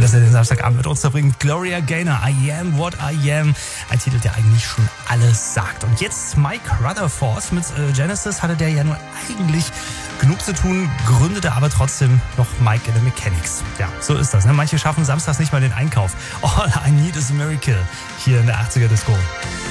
dass er den Samstagabend mit uns verbringt. Gloria Gaynor, I Am What I Am. Ein Titel, der eigentlich schon alles sagt. Und jetzt Mike Rutherford mit Genesis hatte der ja nur eigentlich genug zu tun, gründete aber trotzdem noch Mike and the Mechanics. Ja, so ist das. Ne? Manche schaffen samstags nicht mal den Einkauf. All I Need is a Miracle hier in der 80er Disco.